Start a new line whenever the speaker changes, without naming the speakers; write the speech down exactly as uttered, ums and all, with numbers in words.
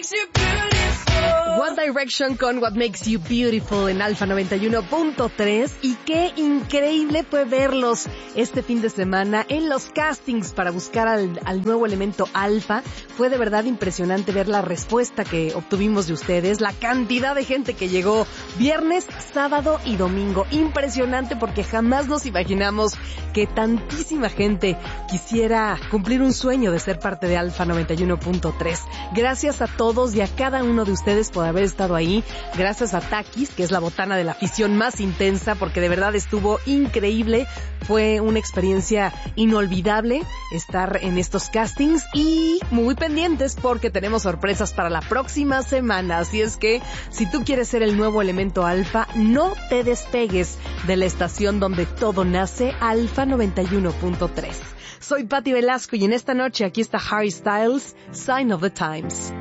One Direction con What Makes You Beautiful en Alfa noventa y uno punto tres, y qué increíble fue verlos este fin de semana en los castings para buscar al, al nuevo elemento Alfa. Fue de verdad impresionante ver la respuesta que obtuvimos de ustedes, la cantidad de gente que llegó viernes, sábado y domingo. Impresionante, porque jamás nos imaginamos que tantísima gente quisiera cumplir un sueño de ser parte de Alfa noventa y uno punto tres. Gracias a todos y a cada uno de ustedes por haber estado ahí. Gracias a Takis, que es la botana de la afición más intensa, porque de verdad estuvo increíble. Fue una experiencia inolvidable estar en estos castings, y muy pendientes porque tenemos sorpresas para la próxima semana. Así es que si tú quieres ser el nuevo elemento Alfa, no te despegues de la estación donde todo nace, Alfa noventa y uno punto tres. Soy Patti Velasco y en esta noche aquí está Harry Styles, Sign of the Times.